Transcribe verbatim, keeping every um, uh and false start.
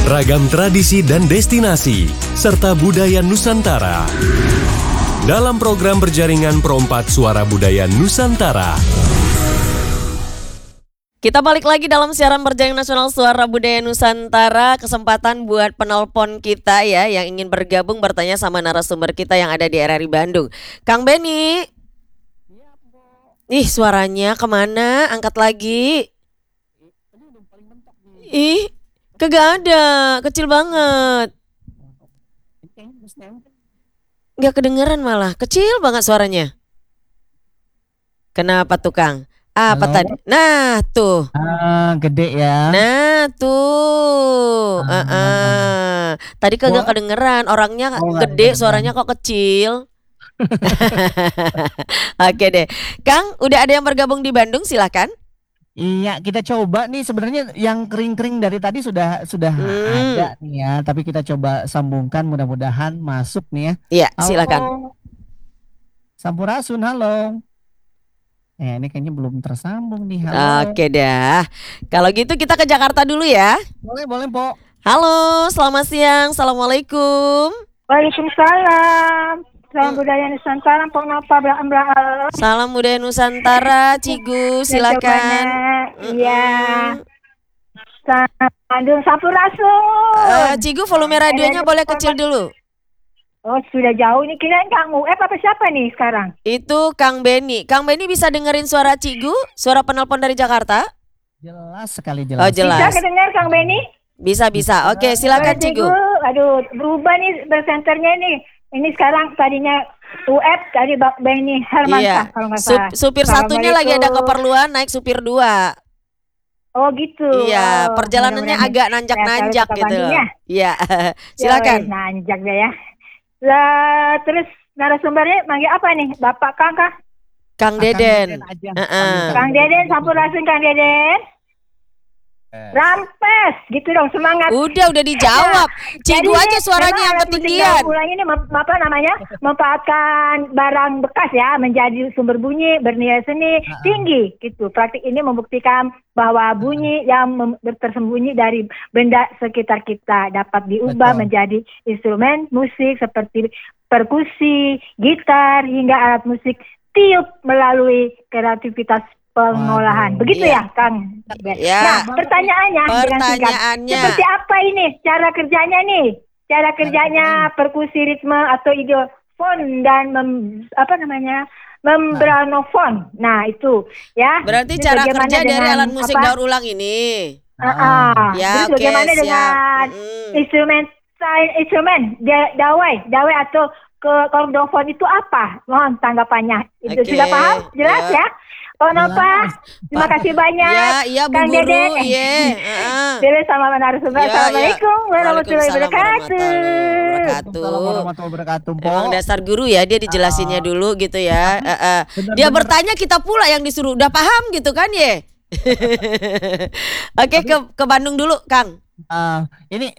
Ragam tradisi dan destinasi, serta budaya Nusantara. Dalam program berjaringan Perompak Suara Budaya Nusantara. Kita balik lagi dalam siaran berjaringan nasional Suara Budaya Nusantara. Kesempatan buat penelpon kita ya yang ingin bergabung bertanya sama narasumber kita yang ada di R R I Bandung. Kang Beni. Ih, suaranya kemana? Angkat lagi. Ih, kagak ada, kecil banget. Nggak kedengeran malah, kecil banget suaranya. Kenapa tuh Kang? Apa Halo? tadi? Nah tuh. Ah, gede ya. Nah tuh. Ah. Uh-uh. Tadi kagak Wah. kedengeran, orangnya Oh, nggak gede, kedengeran. suaranya kok kecil. Oke deh. Kang, udah ada yang bergabung di Bandung, silakan. Iya, kita coba nih sebenarnya yang kering-kering dari tadi sudah sudah Hmm. ada nih ya, tapi kita coba sambungkan mudah-mudahan masuk nih ya. Iya, Halo. silakan. Sampurasun, halo. Eh, ini kayaknya belum tersambung nih. Halo. Oke dah. Kalau gitu kita ke Jakarta dulu ya. Boleh, boleh, Po. Halo, selamat siang. Assalamualaikum. Waalaikumsalam. Salam budaya Nusantara, Pok Napa Bla Salam budaya Nusantara, Cigu, silakan. Iya. Mm-mm. Bandung Sampurasun. Eh, Cigu, volume radionya boleh kecil dulu. Oh, sudah jauh ini. Kirain Kang U F apa siapa nih sekarang? Itu Kang Beni. Kang Beni bisa dengerin suara Cigu, suara penelpon dari Jakarta? Jelas sekali Oh, jelas. jelas. Bisa kedengar Kang Beni? Bisa, bisa. Oke, silakan Boleh, Cigu. Aduh, berubah nih bersenternya nih. Ini sekarang tadinya U F, tadi Bak Beni Hermansyah Iya. kalau nggak Sup- salah. supir satunya lagi ada Assalamualaikum. keperluan, naik supir dua. Oh gitu. Iya, Oh, perjalanannya mudah-mudahan agak sehat nanjak-nanjak selalu gitu Kota loh. Bandung ya. Iya, Ya, silakan. wes, nanjak deh ya. Lah, terus narasumbernya manggil apa nih? Bapak Kang kah? Kang Kang Deden. aja. Heeh. Kang Deden, sampurasun Kang Deden. Eh. Rampes, gitu dong, semangat. Udah, udah dijawab. Cigu Jadi, aja suaranya memang yang alat musik ketinggian. daur ulang ini mem- apa namanya? Memanfaatkan barang bekas ya menjadi sumber bunyi bernilai seni Ah. tinggi gitu. Praktik ini membuktikan bahwa bunyi yang mem- tersembunyi dari benda sekitar kita dapat diubah Betul. menjadi instrumen musik seperti perkusi, gitar hingga alat musik tiup melalui kreativitas pengolahan. Waduh. Begitu Iya. ya, Kang? Ya. Nah, pertanyaannya dengan singkat. Pertanyaannya. Seperti apa ini cara kerjanya nih? Cara kerjanya perkusi ritme atau ideofon dan mem, apa namanya? membranofon. Nah, itu ya. Berarti Ini cara bagaimana kerja dari dengan alat musik apa? daur ulang ini. Ah, ah. Ya, Terus oke, bagaimana siap. dengan Mm. instrumen instrumen da- dawai, dawai atau ke kordofon itu apa? Mohon tanggapannya. Itu Oke, sudah paham? Jelas ya. ya? Oh, Nova, terima kasih banyak. Ya, iya Bu Kang Guru, Deden. iya. Heeh. Dede sama narasumber. Ya, Assalamualaikum ya. warahmatullahi Waalaikumsalam wabarakatuh. warahmatullahi Waalaikumsalam wabarakatuh. warahmatullahi wabarakatuh, Po. Emang dasar guru ya, dia dijelasinnya dulu gitu ya. Eh, eh. Dia Benar-benar. bertanya, kita pula yang disuruh. Udah paham gitu kan ye? Oke, ke ke Bandung dulu Kang. Ah, ini